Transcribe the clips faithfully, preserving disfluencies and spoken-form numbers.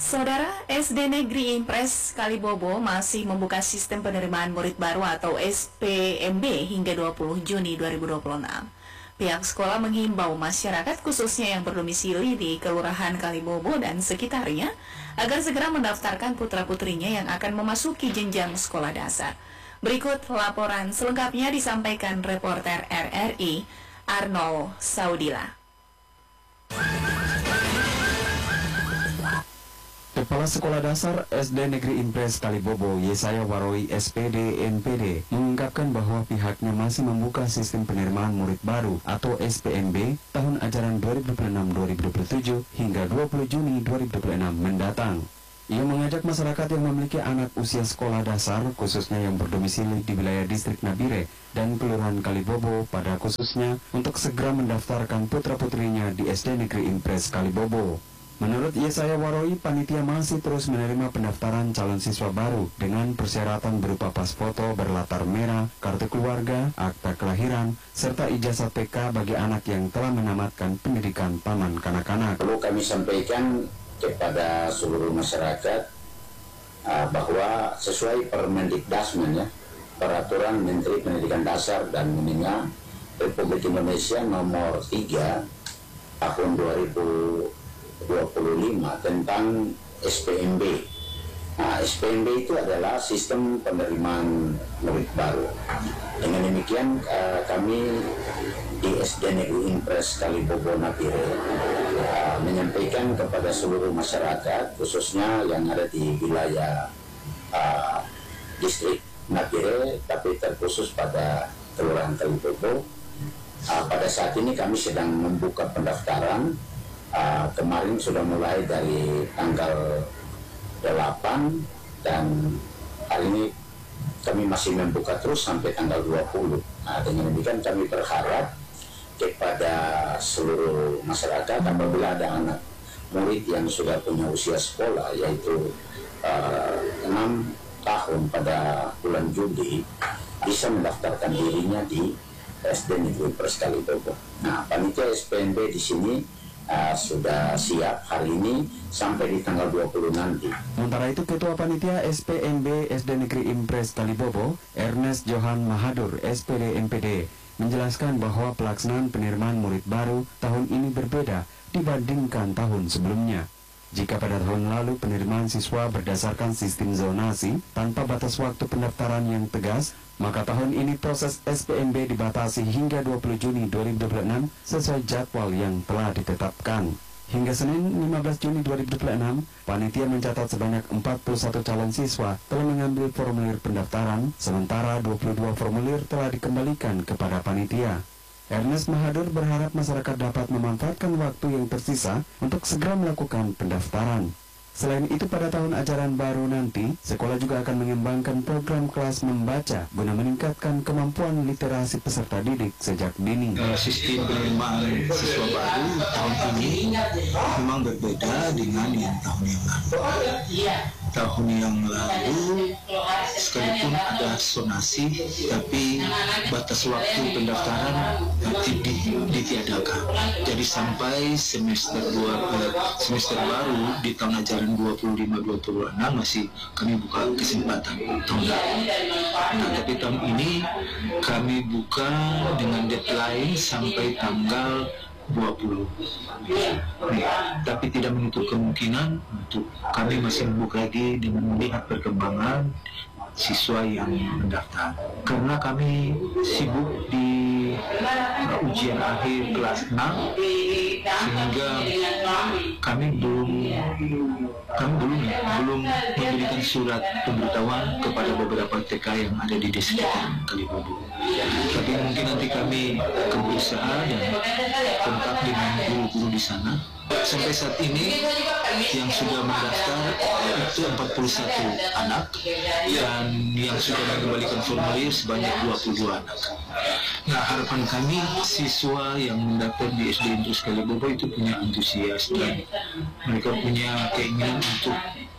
Saudara, S D Negeri Impres Kalibobo masih membuka sistem penerimaan murid baru atau S P M B hingga dua puluh Juni dua ribu dua puluh enam. Pihak sekolah menghimbau masyarakat khususnya yang berdomisili di Kelurahan Kalibobo dan sekitarnya agar segera mendaftarkan putra-putrinya yang akan memasuki jenjang sekolah dasar. Berikut laporan selengkapnya disampaikan reporter R R I Arnold Saudila. Kepala Sekolah Dasar S D Negeri Impres Kalibobo, Yesaya Waroi S P D N P D, mengungkapkan bahwa pihaknya masih membuka sistem penerimaan murid baru atau S P M B tahun ajaran dua ribu dua puluh enam dua ribu dua puluh tujuh hingga dua puluh Juni dua ribu dua puluh enam mendatang. Ia mengajak masyarakat yang memiliki anak usia sekolah dasar, khususnya yang berdomisili di wilayah distrik Nabire dan Kelurahan Kalibobo pada khususnya, untuk segera mendaftarkan putra-putrinya di S D Negeri Impres Kalibobo. Menurut Yesaya Waroi, panitia masih terus menerima pendaftaran calon siswa baru dengan persyaratan berupa pas foto berlatar merah, kartu keluarga, akta kelahiran, serta ijazah T K bagi anak yang telah menamatkan pendidikan paman kanak-kanak. Perlu kami sampaikan kepada seluruh masyarakat uh, bahwa sesuai Permendikdasmen, ya, Peraturan Menteri Pendidikan Dasar dan Menengah Republik Indonesia nomor tiga tahun dua ribu dua puluh lima tentang S P M B. Nah, S P M B itu adalah sistem penerimaan murid baru. Dengan demikian uh, kami di S D Negeri Impres Kalibobo Nabire uh, menyampaikan kepada seluruh masyarakat, khususnya yang ada di wilayah uh, distrik Nabire, tapi terkhusus pada Kelurahan Kalibobo. Uh, pada saat ini kami sedang membuka pendaftaran. Uh, kemarin sudah mulai dari tanggal delapan dan hari ini kami masih membuka terus sampai tanggal dua puluh. Nah, dengan demikian kami berharap kepada seluruh masyarakat apabila ada anak murid yang sudah punya usia sekolah, yaitu uh, enam tahun pada bulan Juli, bisa mendaftarkan dirinya di S D Negeri Impres Kalibobo. Nah, panitia S P M B di sini Uh, sudah siap hari ini sampai di tanggal dua puluh nanti. Sementara itu, Ketua Panitia S P M B S D Negeri Impres Kalibobo, Ernest Johan Mahadur S P D N P D, menjelaskan bahwa pelaksanaan penerimaan murid baru tahun ini berbeda dibandingkan tahun sebelumnya. Jika pada tahun lalu penerimaan siswa berdasarkan sistem zonasi tanpa batas waktu pendaftaran yang tegas, maka tahun ini proses S P M B dibatasi hingga dua puluh Juni dua ribu dua puluh enam sesuai jadwal yang telah ditetapkan. Hingga Senin lima belas Juni dua ribu dua puluh enam, panitia mencatat sebanyak empat puluh satu calon siswa telah mengambil formulir pendaftaran, sementara dua puluh dua formulir telah dikembalikan kepada panitia. Ernest Mahadur berharap masyarakat dapat memanfaatkan waktu yang tersisa untuk segera melakukan pendaftaran. Selain itu, pada tahun ajaran baru nanti, sekolah juga akan mengembangkan program kelas membaca guna meningkatkan kemampuan literasi peserta didik sejak dini. Uh, sistem penerimaan siswa baru tahun ini memang berbeda dengan yang tahun yang lalu. Tahun yang lalu, sekalipun ada zonasi, tapi batas waktu pendaftaran ditiadakan. Jadi sampai semester dua, semester baru di tahun ajaran dua puluh lima dua puluh enam masih kami buka kesempatan tahun lalu. Nah, tapi tahun ini kami buka dengan deadline sampai tanggal dua puluh. Nah, tapi tidak menutup kemungkinan untuk kami masih membuka lagi dengan melihat perkembangan siswa yang mendaftar. Karena kami sibuk di uh, ujian akhir kelas enam, sehingga kami belum kami belum belum memberikan surat pemberitahuan kepada beberapa T K yang ada di sekitar Kalibobo. Tapi mungkin nanti kami akan berusaha dan kontak dengan guru-guru di sana. Sampai saat ini yang sudah mendaftar itu empat puluh satu anak dan yang sudah mengembalikan formulir sebanyak dua puluh dua anak. Nah, harapan kami siswa yang mendaftar di S D Impres Kalibobo itu punya antusias dan mereka punya keinginan untuk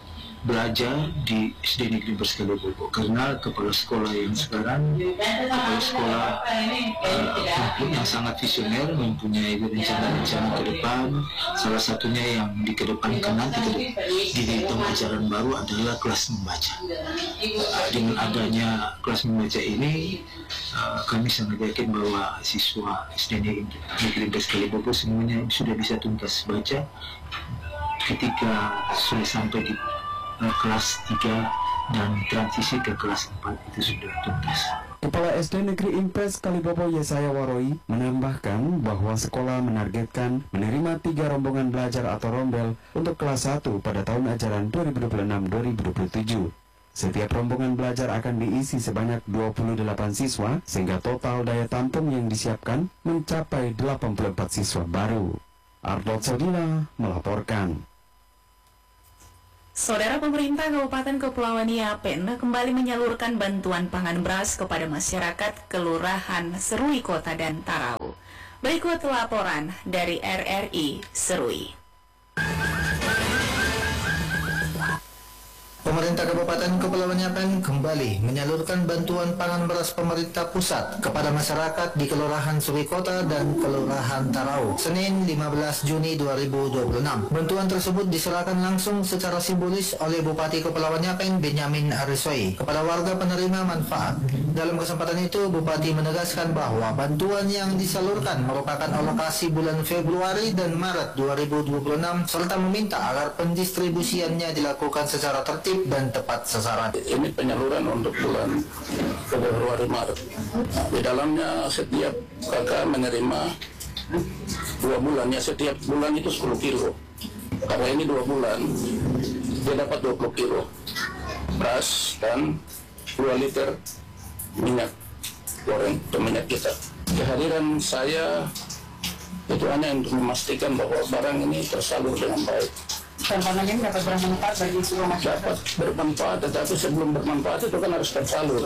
belajar di S D Negeri Impres Kalibobo, karena kepala sekolah yang sekarang kepala sekolah uh, yang sangat visioner, mempunyai rencana-rencana ke depan. Salah satunya yang dikedepankan nanti di tahun ajaran baru adalah kelas membaca. Uh, dengan adanya kelas membaca ini, uh, kami sangat yakin bahwa siswa S D Negeri Impres Kalibobo semuanya sudah bisa tuntas baca ketika sudah sampai di kelas tiga dan transisi ke kelas empat itu sudah tuntas. Kepala S D Negeri Impres Kalibobo Yesaya Waroi menambahkan bahwa sekolah menargetkan menerima tiga rombongan belajar atau rombel untuk kelas satu pada tahun ajaran dua ribu dua puluh enam dua ribu dua puluh tujuh. Setiap rombongan belajar akan diisi sebanyak dua puluh delapan siswa, sehingga total daya tampung yang disiapkan mencapai delapan puluh empat siswa baru. Arnold Sodila melaporkan. Saudara, pemerintah Kabupaten Kepulauan Yapen kembali menyalurkan bantuan pangan beras kepada masyarakat Kelurahan Serui Kota dan Tarau. Berikut laporan dari R R I Serui. Pemerintah Kabupaten Kepulauan Yapen kembali menyalurkan bantuan pangan beras pemerintah pusat kepada masyarakat di Kelurahan Serui Kota dan Kelurahan Tarau, Senin lima belas Juni dua ribu dua puluh enam. Bantuan tersebut diserahkan langsung secara simbolis oleh Bupati Kepulauan Yapen Benyamin Arisoi kepada warga penerima manfaat. Dalam kesempatan itu, Bupati menegaskan bahwa bantuan yang disalurkan merupakan alokasi bulan Februari dan Maret dua ribu dua puluh enam, serta meminta agar pendistribusiannya dilakukan secara tertib dan tepat sasaran. Ini penyaluran untuk bulan Februari Maret. Di dalamnya setiap kakak menerima dua bulan, ya setiap bulan itu sepuluh kilo. Karena ini dua bulan, dia dapat dua puluh kilo beras dan dua liter minyak goreng atau minyak kita. Kehadiran saya itu hanya untuk memastikan bahwa barang ini tersalur dengan baik. Dan pangan ini dapat bermanfaat bagi seluruh masyarakat. Dapat bermanfaat, tetapi sebelum bermanfaat itu kan harus tersalur.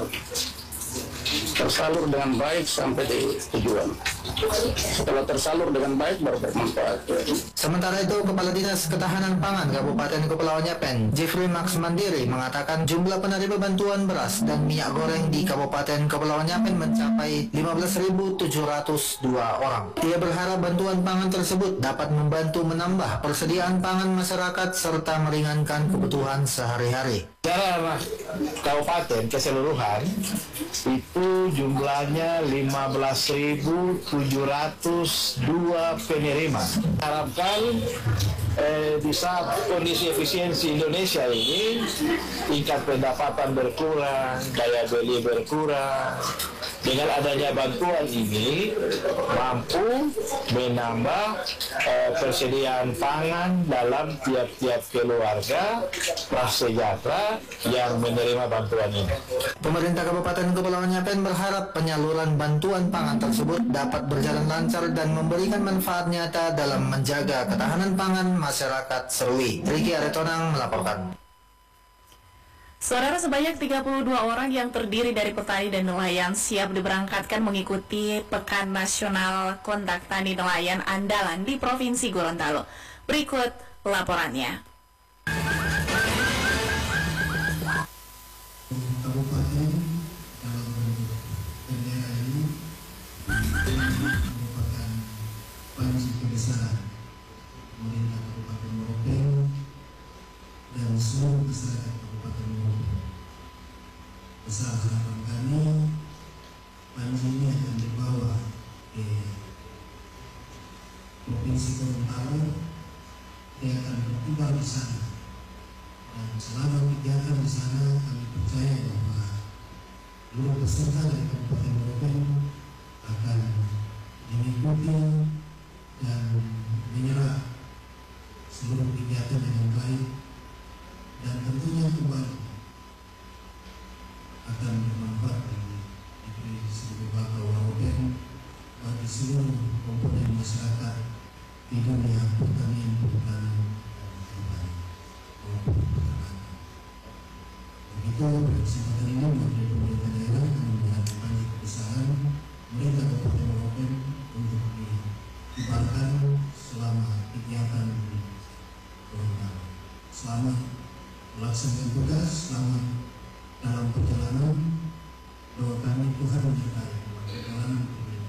Tersalur dengan baik sampai di tujuan. Setelah tersalur dengan baik baru bermanfaat. Sementara itu, Kepala Dinas Ketahanan Pangan Kabupaten Kepulauan Yapen, Jeffrey Max Mandiri, mengatakan jumlah penerima bantuan beras dan minyak goreng di Kabupaten Kepulauan Yapen mencapai lima belas ribu tujuh ratus dua orang. Dia berharap bantuan pangan tersebut dapat membantu menambah persediaan pangan masyarakat serta meringankan kebutuhan sehari-hari. Secara kabupaten keseluruhan itu jumlahnya lima belas ribu tujuh ratus dua penerima. Harapkan eh, di saat kondisi efisiensi Indonesia ini tingkat pendapatan berkurang, daya beli berkurang, dengan adanya bantuan ini mampu menambah eh, persediaan pangan dalam tiap-tiap keluarga prasejahtera yang menerima bantuan ini. Pemerintah Kabupaten Kepulauan Yapen berharap penyaluran bantuan pangan tersebut dapat berjalan lancar dan memberikan manfaat nyata dalam menjaga ketahanan pangan masyarakat Serui. Riki Aretonang melaporkan. Saudara, sebanyak tiga puluh dua orang yang terdiri dari petani dan nelayan siap diberangkatkan mengikuti Pekan Nasional Kontak Tani Nelayan Andalan di Provinsi Gorontalo. Berikut laporannya. Kabupaten dalam bentuk bendera ini merupakan panji kebesaran pemerintah Kabupaten Meropeng dan seluruh masyarakat Kabupaten Meropeng. Besar harapan kami, panji ini akan dibawa ke Provinsi Gorontalo, dia akan bertimbang di sana. Dan selama kegiatan di sana, kami percaya bahwa seluruh peserta dari Kabupaten Meropeng akan mengikuti dan menyerap seluruh kegiatan dengan baik, dan tentunya kembali akan bermanfaat bagi negeri seluruh bangsa Meropeng, bagi seluruh komponen masyarakat di dunia pertanian, pertanian Begitu pada kesempatan ini Menteri Pemerintah Daerah akan melihat panji kebesaran pemerintah Kabupaten Meropeng untuk dikibarkan selama kegiatan di Gorontalo. Selamat melaksanakan tugas selama dalam perjalanan. Doa kami Tuhan menyertai dalam perjalanan